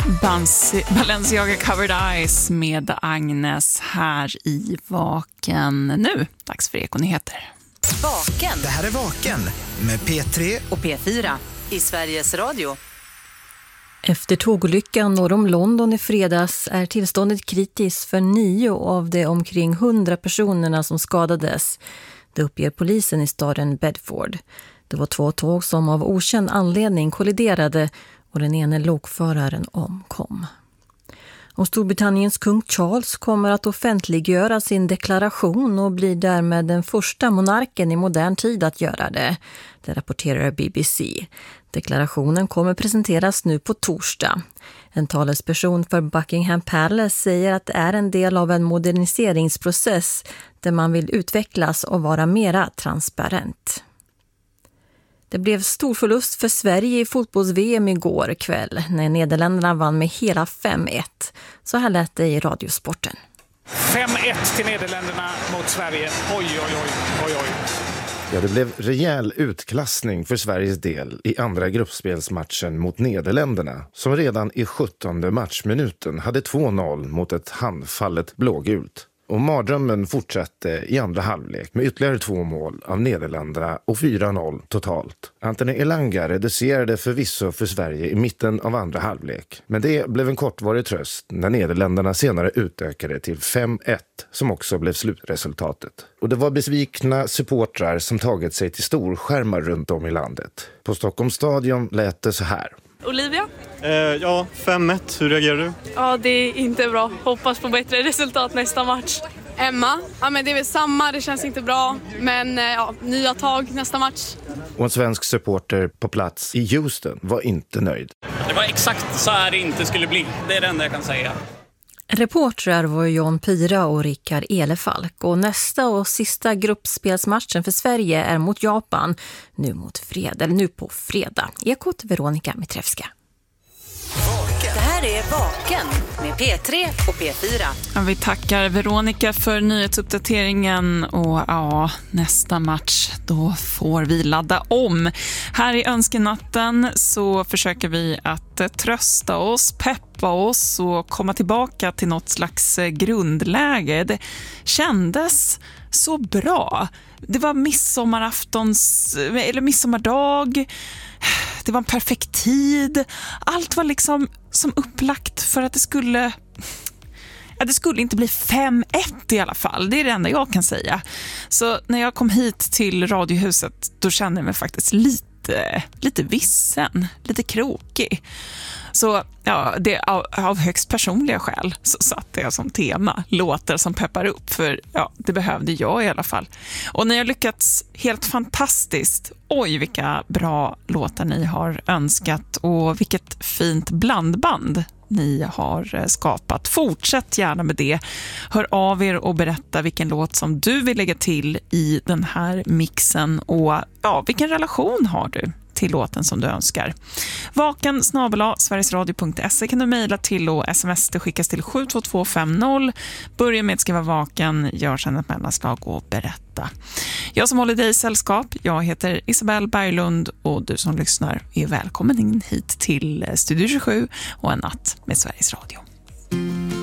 Balenciaga Covered Eyes med Agnes här i Vaken. Nu, dags för Ekonyheter. Vaken. Det här är Vaken med P3 och P4 i Sveriges Radio. Efter tågolyckan norr om London i fredags är tillståndet kritiskt för 9 av de omkring 100 personerna som skadades. Det uppger polisen i staden Bedford. Det var 2 tåg som av okänd anledning kolliderade och den ene lokföraren omkom. Och Storbritanniens kung Charles kommer att offentliggöra sin deklaration och blir därmed den första monarken i modern tid att göra det. Det rapporterar BBC. Deklarationen kommer presenteras nu på torsdag. En talesperson för Buckingham Palace säger att det är en del av en moderniseringsprocess där man vill utvecklas och vara mera transparent. Det blev stor förlust för Sverige i fotbolls-VM igår kväll när Nederländerna vann med hela 5-1. Så här lät det i Radiosporten. 5-1 till Nederländerna mot Sverige. Oj, oj, oj, oj, oj. Ja, det blev rejäl utklassning för Sveriges del i andra gruppspelsmatchen mot Nederländerna som redan i 17:e matchminuten hade 2-0 mot ett handfallet blågult. Och mardrömmen fortsatte i andra halvlek med ytterligare 2 mål av Nederländerna och 4-0 totalt. Anthony Elanga reducerade förvisso för Sverige i mitten av andra halvlek. Men det blev en kortvarig tröst när Nederländerna senare utökade till 5-1 som också blev slutresultatet. Och det var besvikna supportrar som tagit sig till storskärmar runt om i landet. På Stockholms stadion lät det så här. Olivia? Ja, 5-1. Hur reagerar du? Ja, det är inte bra. Hoppas på bättre resultat nästa match. Emma? Ja, men det är väl samma. Det känns inte bra. Men ja, nya tag nästa match. Och en svensk supporter på plats i Houston var inte nöjd. Det var exakt så här det inte skulle bli. Det är det enda jag kan säga. Reportrar var John Pyra och Rickard Elefalk och nästa och sista gruppspelsmatchen för Sverige är mot Japan nu på fredag. Ekot Veronica Mitrevska. Det här är Vaken med P3 och P4. Ja, vi tackar Veronica för nyhetsuppdateringen och ja, nästa match då får vi ladda om. Här i önskenatten så försöker vi att trösta oss, peppa oss och komma tillbaka till något slags grundläge. Det kändes så bra. Det var midsommardag. Det var en perfekt tid. Allt var liksom som upplagt för att det skulle inte bli 5-1 i alla fall. Det är det enda jag kan säga. Så när jag kom hit till Radiohuset då kände jag mig faktiskt lite vissen, lite krokig. Så ja, det av högst personliga skäl så satte jag som tema låtar som peppar upp, för ja, det behövde jag i alla fall. Och ni har lyckats helt fantastiskt. Oj, vilka bra låtar ni har önskat och vilket fint blandband ni har skapat. Fortsätt gärna med det. Hör av er och berätta vilken låt som du vill lägga till i den här mixen och ja, vilken relation har du till låten som du önskar. vaken@sverigesradio.se kan du mejla till och sms det skickas till 72250. Börja med att skriva vaken, gör sedan ett mellanslag och berätta. Jag som håller dig i sällskap, jag heter Isabel Berglund och du som lyssnar är välkommen in hit till Studio 27 och en natt med Sveriges Radio.